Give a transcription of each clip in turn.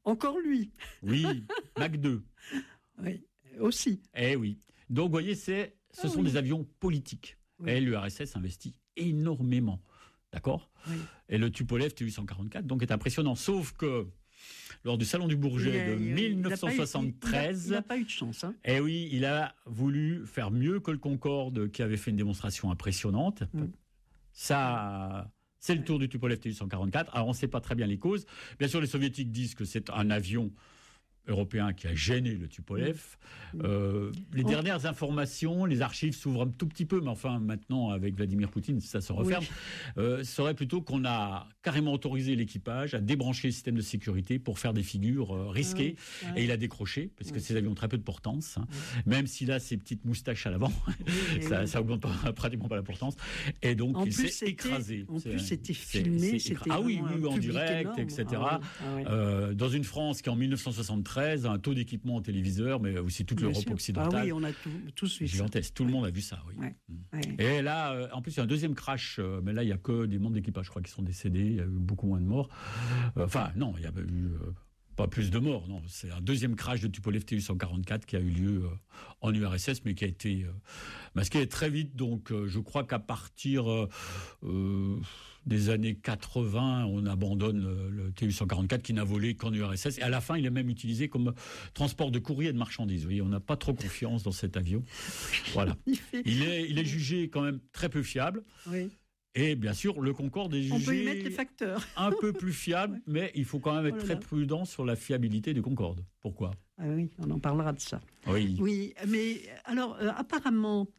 Encore lui. Oui, Mach 2. Oui, aussi. Eh oui. Donc, vous voyez, ce sont des avions politiques. Oui. Et l'URSS investit énormément. D'accord ? Oui. Et le Tupolev Tu-144 donc, est impressionnant. Sauf que, lors du Salon du Bourget de 1973... Il n'a pas eu de chance. Hein. Eh oui, il a voulu faire mieux que le Concorde, qui avait fait une démonstration impressionnante. Ça... C'est le tour du Tupolev Tu-144. Alors, on ne sait pas très bien les causes. Bien sûr, les Soviétiques disent que c'est un avion européen qui a gêné le Tupolev. Les dernières informations, les archives s'ouvrent un tout petit peu, mais enfin, maintenant, avec Vladimir Poutine, ça se referme, serait plutôt qu'on a carrément autorisé l'équipage à débrancher le système de sécurité pour faire des figures risquées. Et il a décroché, parce que ces avions ont très peu de portance, hein. Même s'il a ses petites moustaches à l'avant, ça augmente pratiquement pas la portance. Et donc, il s'est écrasé. En plus, c'était filmé, c'était en direct, énorme. etc. Dans une France qui, en 1973, a un taux d'équipement en téléviseur, mais aussi toute l'Europe occidentale. Ah oui, on a tous vu gigantesque. ça. Tout le monde a vu ça, oui. Et là, en plus, il y a un deuxième crash, mais là, il n'y a que des membres d'équipage, je crois, qui sont décédés. Il y a eu beaucoup moins de morts. Enfin, non, il n'y a eu pas plus de morts, non. C'est un deuxième crash de Tupolev Tu-144 qui a eu lieu en URSS, mais qui a été masqué très vite. Donc, je crois qu'à partir des années 80, on abandonne le Tu-144 qui n'a volé qu'en URSS. Et à la fin, il est même utilisé comme transport de courrier et de marchandises. Vous voyez, on n'a pas trop confiance dans cet avion. Voilà. Il est jugé quand même très peu fiable. Oui. Et bien sûr, le Concorde est jugé on peut y mettre les facteurs. Un peu plus fiable, mais il faut quand même être très prudent sur la fiabilité du Concorde. Pourquoi ? Ah oui, on en parlera de ça. Oui. Oui, mais alors, apparemment,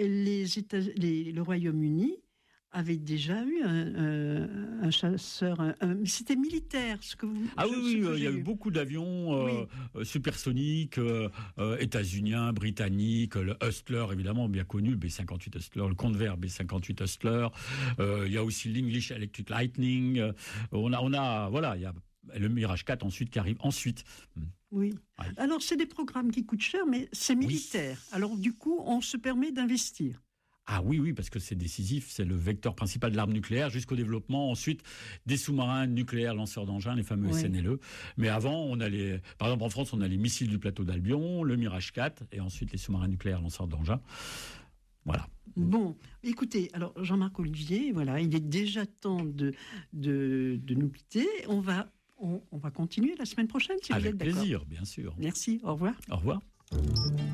le Royaume-Uni avait déjà eu un chasseur, c'était militaire, ce que vous... Ah oui, il y a eu beaucoup d'avions supersoniques, états-uniens, britanniques, le Hustler, évidemment, bien connu, le B-58 Hustler, le Convair B-58 Hustler, il y a aussi l'English Electric Lightning, il y a le Mirage 4 ensuite qui arrive ensuite. Oui. Ouais. Alors, c'est des programmes qui coûtent cher, mais c'est militaire. Oui. Alors, du coup, on se permet d'investir. Ah oui, parce que c'est décisif, c'est le vecteur principal de l'arme nucléaire jusqu'au développement, ensuite des sous-marins nucléaires lanceurs d'engins, les fameux SNLE. Mais avant, par exemple en France, on a les missiles du plateau d'Albion, le Mirage 4, et ensuite les sous-marins nucléaires lanceurs d'engins. Voilà. Bon, écoutez, alors Jean-Marc Olivier, voilà, il est déjà temps de nous quitter. On va continuer la semaine prochaine, si vous êtes d'accord. Avec plaisir, bien sûr. Merci, au revoir. Au revoir.